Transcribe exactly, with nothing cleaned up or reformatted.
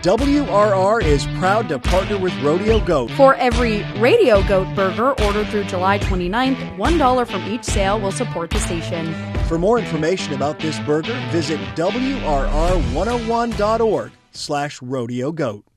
W R R is proud to partner with Rodeo Goat. For every Radio Goat burger ordered through July twenty-ninth, one dollar from each sale will support the station. For more information about this burger, visit W R R one oh one dot org slash rodeo goat.